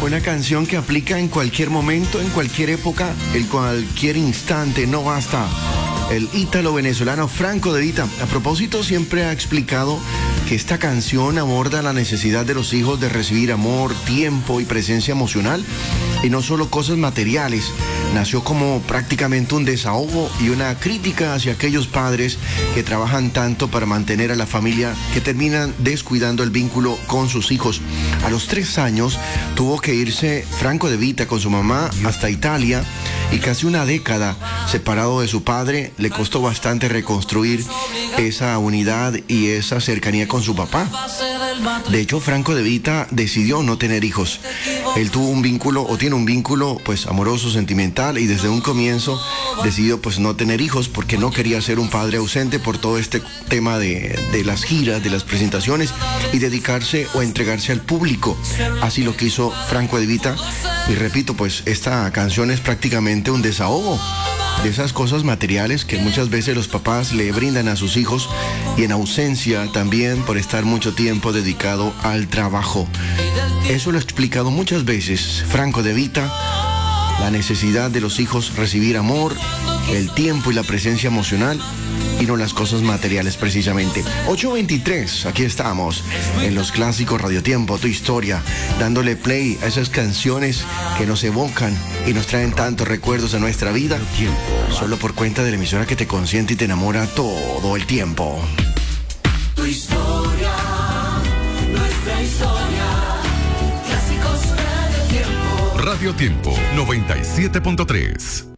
Una canción que aplica en cualquier momento, en cualquier época, en cualquier instante, no basta. El ítalo-venezolano Franco De Vita, a propósito, siempre ha explicado que esta canción aborda la necesidad de los hijos de recibir amor, tiempo y presencia emocional, y no solo cosas materiales. Nació como prácticamente un desahogo y una crítica hacia aquellos padres que trabajan tanto para mantener a la familia, que terminan descuidando el vínculo con sus hijos. A los 3 años tuvo que irse Franco De Vita con su mamá hasta Italia, y casi una década separado de su padre le costó bastante reconstruir esa unidad y esa cercanía con su papá. De hecho, Franco De Vita decidió no tener hijos. Él tuvo un vínculo, o tiene un vínculo, pues amoroso, sentimental, y desde un comienzo decidió pues no tener hijos porque no quería ser un padre ausente por todo este tema de las giras, de las presentaciones, y dedicarse o entregarse al público. Así lo quiso Franco De Vita. Y repito, pues esta canción es prácticamente un desahogo de esas cosas materiales que muchas veces los papás le brindan a sus hijos, y en ausencia también por estar mucho tiempo dedicado al trabajo. Eso lo ha explicado muchas veces Franco De Vita, la necesidad de los hijos recibir amor, el tiempo y la presencia emocional, y no las cosas materiales precisamente. 8:23, aquí estamos en Los Clásicos Radio Tiempo, tu historia, dándole play a esas canciones que nos evocan y nos traen tantos recuerdos a nuestra vida, solo por cuenta de la emisora que te consiente y te enamora todo el tiempo. Tu historia, nuestra historia, Clásicos Radio Tiempo. Radio Tiempo 97.3.